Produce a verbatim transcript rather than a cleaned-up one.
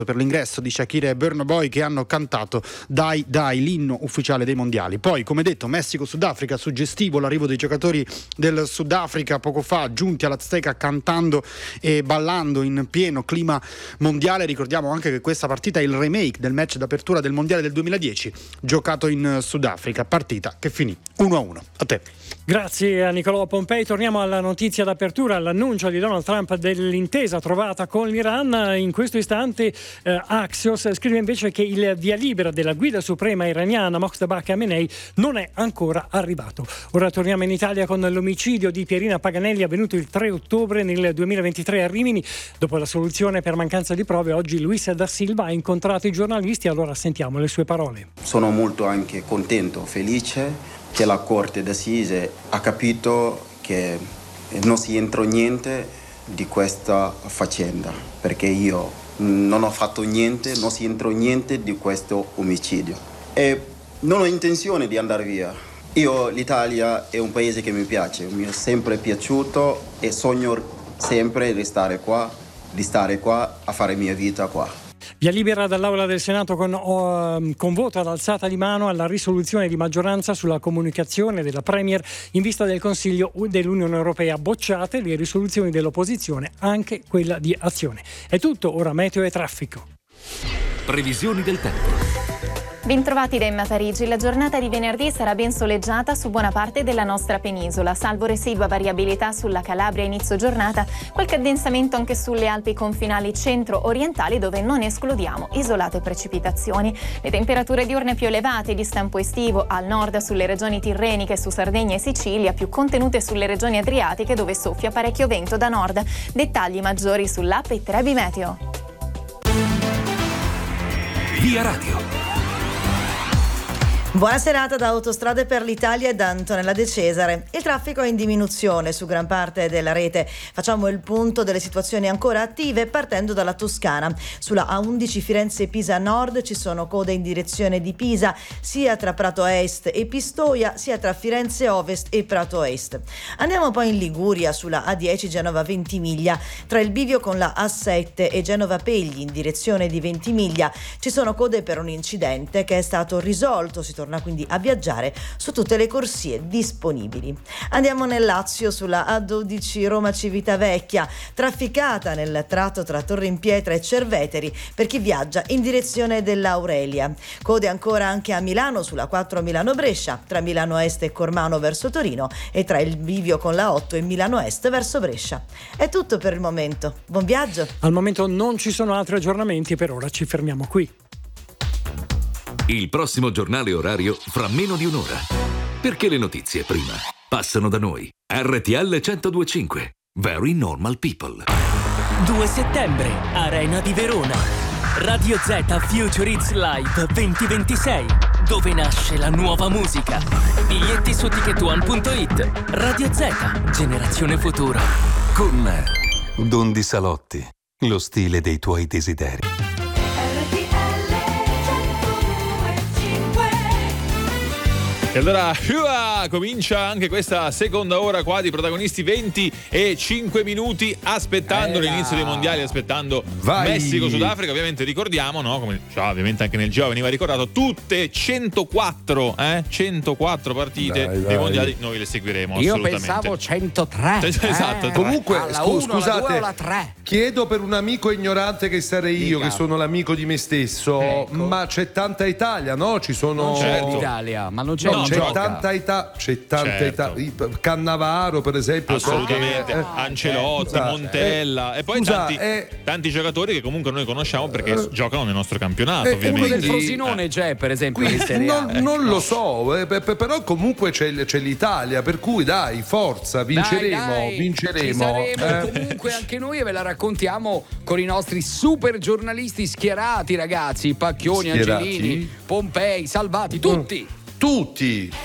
per l'ingresso di Shakira e Burna Boy, che hanno cantato Dai Dai, l'inno ufficiale dei mondiali. Poi, come detto, Messico-Sudafrica, suggestivo l'arrivo dei giocatori del Sudafrica poco fa, giunti all'Azteca cantando e ballando in pieno clima mondiale. Ricordiamo anche che questa partita è il remake del match d'apertura del mondiale del duemiladieci giocato in Sudafrica, partita che finì uno a uno. A te. Grazie a Nicolò Pompei. Torniamo alla notizia d'apertura, all'annuncio di Donald Trump dell'intesa trovata con l'Iran. In questo istante eh, Axios scrive invece che il via libera della guida suprema iraniana Mojtaba Khamenei non è ancora arrivato. Ora torniamo in Italia con l'omicidio di Pierina Paganelli avvenuto il tre ottobre nel duemilaventitré a Rimini. Dopo la soluzione per mancanza di prove, oggi Luis da Silva ha incontrato i giornalisti, allora sentiamo le sue parole. Sono molto anche contento, felice che la Corte d'Assise ha capito che non si entra niente di questa faccenda, perché io non ho fatto niente, non si entra niente di questo omicidio e non ho intenzione di andare via. Io, l'Italia è un paese che mi piace, mi è sempre piaciuto e sogno sempre di stare qua, di stare qua a fare mia vita qua. Via libera dall'Aula del Senato con, uh, con voto ad alzata di mano alla risoluzione di maggioranza sulla comunicazione della Premier in vista del Consiglio dell'Unione Europea. Bocciate le risoluzioni dell'opposizione, anche quella di Azione. È tutto, ora meteo e traffico. Previsioni del tempo. Bentrovati da Emma Parigi. La giornata di venerdì sarà ben soleggiata su buona parte della nostra penisola, salvo residua variabilità sulla Calabria a inizio giornata, qualche addensamento anche sulle Alpi confinali centro-orientali, dove non escludiamo isolate precipitazioni. Le temperature diurne più elevate di stampo estivo al nord sulle regioni tirreniche, su Sardegna e Sicilia, più contenute sulle regioni adriatiche dove soffia parecchio vento da nord. Dettagli maggiori sull'app e Trebi Meteo. Via Radio. Buona serata da Autostrade per l'Italia e da Antonella De Cesare. Il traffico è in diminuzione su gran parte della rete. Facciamo il punto delle situazioni ancora attive partendo dalla Toscana. Sulla A undici Firenze-Pisa Nord ci sono code in direzione di Pisa, sia tra Prato Est e Pistoia, sia tra Firenze Ovest e Prato Est. Andiamo poi in Liguria sulla A dieci Genova-Ventimiglia. Tra il bivio con la A sette e Genova Pegli in direzione di Ventimiglia ci sono code per un incidente che è stato risolto. Si torna quindi a viaggiare su tutte le corsie disponibili. Andiamo nel Lazio sulla A dodici Roma-Civitavecchia, trafficata nel tratto tra Torre in Pietra e Cerveteri per chi viaggia in direzione dell'Aurelia. Code ancora anche a Milano sulla quattro Milano-Brescia, tra Milano Est e Cormano verso Torino e tra il bivio con la otto e Milano Est verso Brescia. È tutto per il momento. Buon viaggio! Al momento non ci sono altri aggiornamenti, per ora ci fermiamo qui. Il prossimo giornale orario fra meno di un'ora. Perché le notizie prima passano da noi. R T L centodue e cinque. Very Normal People. due settembre, Arena di Verona. Radio Z Future Hits Live duemilaventisei, dove nasce la nuova musica. Biglietti su ticket one punto it. Radio Z, generazione futura. Con Don Di Salotti, lo stile dei tuoi desideri. E allora uah, comincia anche questa seconda ora qua di protagonisti, venti e cinque minuti, aspettando eh l'inizio dei mondiali, aspettando Messico-Sudafrica. Ovviamente ricordiamo, no? Come cioè, ovviamente anche nel gioco veniva ricordato, tutte centoquattro, eh? centoquattro partite dai, dai. dei mondiali noi le seguiremo. Io assolutamente. pensavo centotré. Esatto. Eh, Comunque alla scu- uno, scusate, alla due, alla chiedo per un amico ignorante che sarei io, Dica. che sono l'amico di me stesso, ecco. Ma c'è tanta Italia, no? Ci sono non c'è l'Italia, ma non c'è no, c'è gioca. tanta Italia, c'è tanta Certo. Italia. Cannavaro, per esempio, assolutamente, so che, eh, Ancelotti, eh, Montella, eh, e poi scusa, tanti, eh, tanti giocatori che comunque noi conosciamo perché eh, giocano nel nostro campionato, eh, ovviamente. Uno del Frosinone c'è, per esempio, in Serie A. non, non lo so, eh, p- però comunque c'è, c'è l'Italia, per cui dai, forza, vinceremo, dai, dai, vinceremo. Ci saremo eh. comunque anche noi e ve la raccontiamo con i nostri super giornalisti schierati, ragazzi, Pacchioni, Schierati? Angelini, Pompei, Salvati, tutti. Tutti.